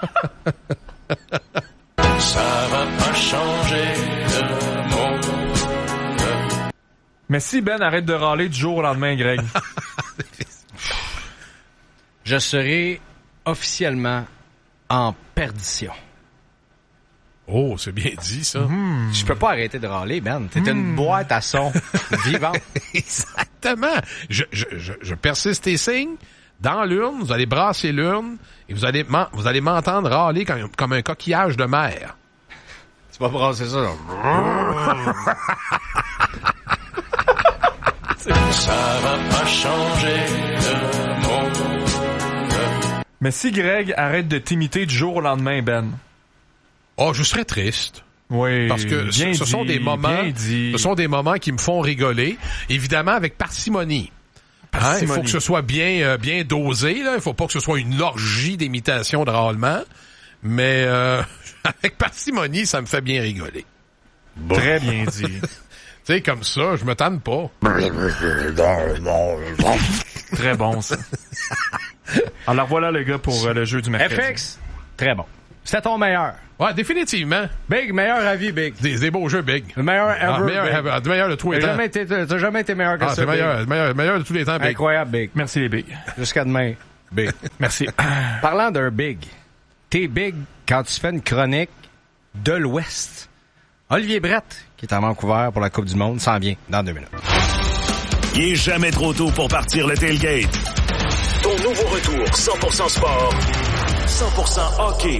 Ça va pas changer de monde. Mais si Ben arrête de râler du jour au lendemain, Greg. Je serai officiellement en perdition. Oh, c'est bien dit, ça. Je peux pas arrêter de râler, Ben. T'es une boîte à son vivante. Exactement. Je persiste tes signes. Dans l'urne, vous allez brasser l'urne et vous allez m'entendre râler comme un coquillage de mer. Tu vas brasser ça, là. Ça va pas changer de monde. Mais si Greg arrête de t'imiter du jour au lendemain, Ben. Oh, je serais triste. Oui. Parce que ce sont des moments qui me font rigoler. Évidemment, avec parcimonie. Il faut que ce soit bien dosé, là. Il faut pas que ce soit une orgie d'imitation de râlement. Mais, avec parcimonie, ça me fait bien rigoler. Bon. Très bien dit. Tu sais, comme ça, je me tanne pas. Très bon, ça. Alors voilà le gars pour le jeu du mercredi. FX, très bon. C'était ton meilleur. Ouais, définitivement. Big, meilleur avis, Big. Des beaux jeux, Big. Le meilleur ever, meilleur de tous les temps. T'as jamais été meilleur que ça, c'est meilleur de tous les temps, Big. Incroyable, Big. Merci les Big. Jusqu'à demain, Big. Merci. Parlant d'un Big, t'es Big quand tu fais une chronique de l'Ouest. Olivier Brett, qui est à Vancouver pour la Coupe du Monde, s'en vient dans 2 minutes. Il est jamais trop tôt pour partir le tailgate. Ton nouveau retour 100% sport, 100% hockey.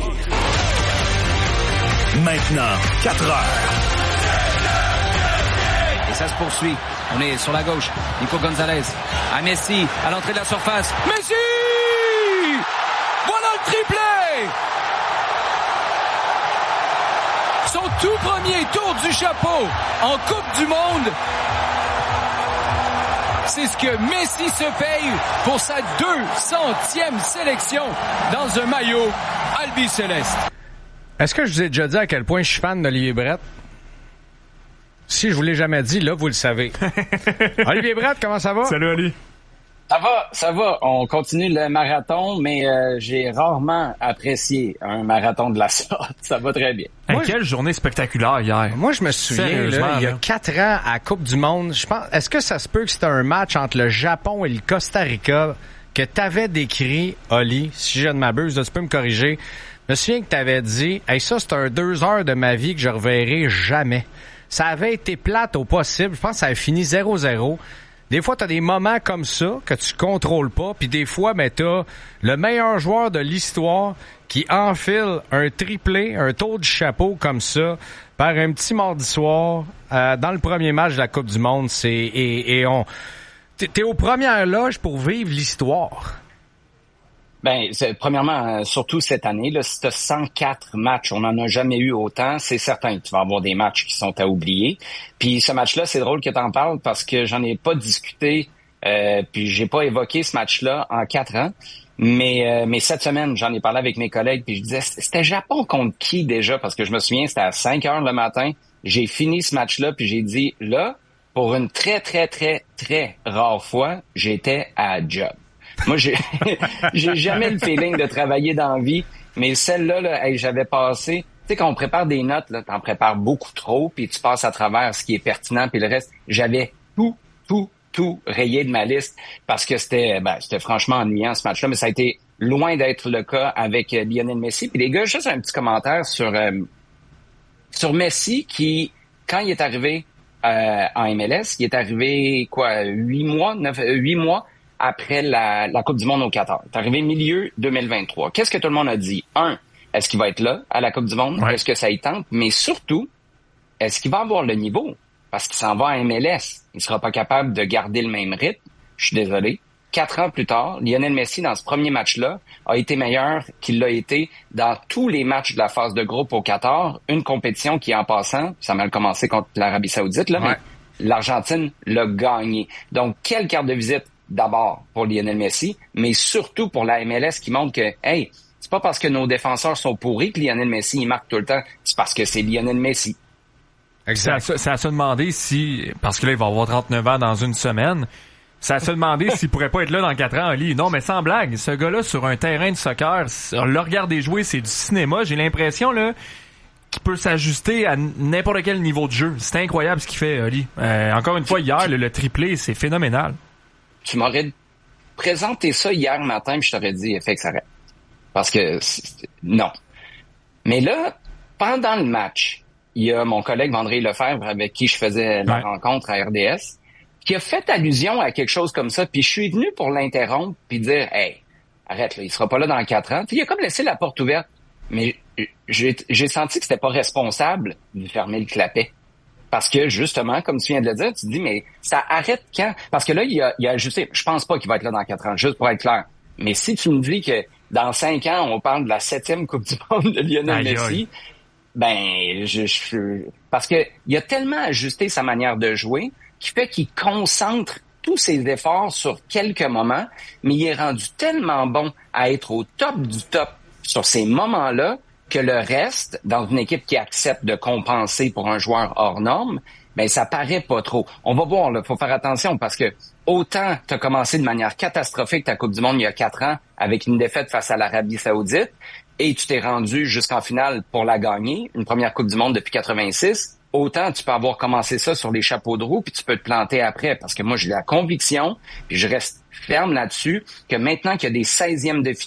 Maintenant, 4 heures. Et ça se poursuit. On est sur la gauche. Nico Gonzalez. À Messi, à l'entrée de la surface. Messi! Voilà le triplé! Son tout premier tour du chapeau en Coupe du Monde. C'est ce que Messi se paye pour sa 200e sélection dans un maillot albi-céleste. Est-ce que je vous ai déjà dit à quel point je suis fan d'Olivier Brett? Si je vous l'ai jamais dit, là, vous le savez. Olivier Brett, comment ça va? Salut, Ali. Ça va. On continue le marathon, mais j'ai rarement apprécié un marathon de la sorte. Ça va très bien. Quelle journée spectaculaire hier. Moi, je me souviens, là, il y a 4 ans, à Coupe du Monde, je pense, est-ce que ça se peut que c'était un match entre le Japon et le Costa Rica que t'avais décrit, Oli, si je ne m'abuse, là, tu peux me corriger. Je me souviens que t'avais dit, hey, ça, c'est un 2 heures de ma vie que je reverrai jamais. Ça avait été plate au possible. Je pense que ça a fini 0-0. Des fois, t'as des moments comme ça que tu contrôles pas, puis des fois, ben, t'as le meilleur joueur de l'histoire qui enfile un triplé, un tour du chapeau comme ça, par un petit mardi soir, dans le premier match de la Coupe du Monde. T'es aux premières loges pour vivre l'histoire. Premièrement, surtout cette année, là, si t'as 104 matchs, on n'en a jamais eu autant, c'est certain que tu vas avoir des matchs qui sont à oublier. Puis ce match-là, c'est drôle que t'en parles parce que j'en ai pas discuté, puis j'ai pas évoqué ce match-là en 4 ans. Mais cette semaine, j'en ai parlé avec mes collègues, puis je disais, c'était Japon contre qui déjà? Parce que je me souviens, c'était à 5 heures le matin. J'ai fini ce match-là, puis j'ai dit, là, pour une très, très, très, très rare fois, j'étais à job. Moi, j'ai jamais le feeling de travailler dans la vie, mais celle-là, là, hey, j'avais passé, tu sais, quand on prépare des notes, là, t'en prépares beaucoup trop, puis tu passes à travers ce qui est pertinent, puis le reste, j'avais tout rayé de ma liste parce que c'était franchement ennuyant ce match-là, mais ça a été loin d'être le cas avec Lionel Messi. Puis les gars, juste un petit commentaire sur Messi qui, quand il est arrivé en MLS, il est arrivé 8 mois après la Coupe du Monde au Qatar. Il est arrivé milieu 2023. Qu'est-ce que tout le monde a dit? Est-ce qu'il va être là à la Coupe du Monde? Ouais. Est-ce que ça y tente? Mais surtout, est-ce qu'il va avoir le niveau? Parce qu'il s'en va à MLS. Il sera pas capable de garder le même rythme. Je suis désolé. 4 ans plus tard, Lionel Messi, dans ce premier match-là, a été meilleur qu'il l'a été dans tous les matchs de la phase de groupe au Qatar. Une compétition qui, en passant, ça a mal commencé contre l'Arabie Saoudite, là, mais l'Argentine l'a gagné. Donc, quelle carte de visite d'abord pour Lionel Messi, mais surtout pour la MLS qui montre que, hey, c'est pas parce que nos défenseurs sont pourris que Lionel Messi, il marque tout le temps. C'est parce que c'est Lionel Messi. Exact. C'est à se demander si, parce que là, il va avoir 39 ans dans une semaine, c'est à se demander s'il pourrait pas être là dans 4 ans, Oli. Non, mais sans blague, ce gars-là, sur un terrain de soccer, le regarder jouer, c'est du cinéma. J'ai l'impression, là, qu'il peut s'ajuster à n'importe quel niveau de jeu. C'est incroyable ce qu'il fait, Oli. Encore une fois, hier, le triplé, c'est phénoménal. Tu m'aurais présenté ça hier matin, puis je t'aurais dit, fait que ça arrête. Parce que, non. Mais là, pendant le match, il y a mon collègue André Lefebvre, avec qui je faisais la rencontre à RDS, qui a fait allusion à quelque chose comme ça, puis je suis venu pour l'interrompre, puis dire, hey, arrête, là, il sera pas là dans 4 ans. Puis il a comme laissé la porte ouverte. Mais j'ai senti que c'était pas responsable de fermer le clapet. Parce que, justement, comme tu viens de le dire, tu te dis, mais ça arrête quand? Parce que là, il a ajusté. Je pense pas qu'il va être là dans 4 ans, juste pour être clair. Mais si tu me dis que dans 5 ans, on parle de la 7e Coupe du Monde de Lionel Messi, ben, parce que il a tellement ajusté sa manière de jouer qui fait qu'il concentre tous ses efforts sur quelques moments, mais il est rendu tellement bon à être au top du top sur ces moments-là que le reste, dans une équipe qui accepte de compenser pour un joueur hors norme, ben ça paraît pas trop. On va voir, là, faut faire attention parce que autant tu as commencé de manière catastrophique ta Coupe du Monde il y a 4 ans avec une défaite face à l'Arabie Saoudite et tu t'es rendu jusqu'en finale pour la gagner, une première Coupe du Monde depuis 86, autant tu peux avoir commencé ça sur les chapeaux de roue puis tu peux te planter après parce que moi j'ai la conviction puis je reste ferme là-dessus que maintenant qu'il y a des 16e de finale